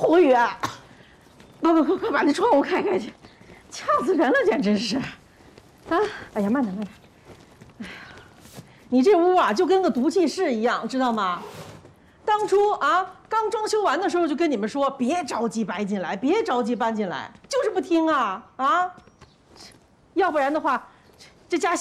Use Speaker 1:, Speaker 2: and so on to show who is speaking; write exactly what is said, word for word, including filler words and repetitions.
Speaker 1: 胡雨啊！快快快快把那窗户开开去，呛死人了，简直是！啊，哎呀，慢点慢点。哎呀，你这屋啊就跟个毒气室一样，知道吗？当初啊刚装修完的时候就跟你们说，别着急搬进来，别着急搬进来，就是不听啊啊！要不然的话，这这家。